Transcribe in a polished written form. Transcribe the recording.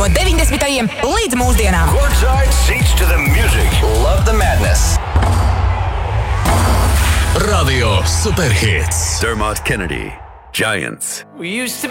no 90. līdz mūsdienām. Courtside seats to the music. Love the madness. Radio Superhits. Dermot Kennedy, Giants. We used to be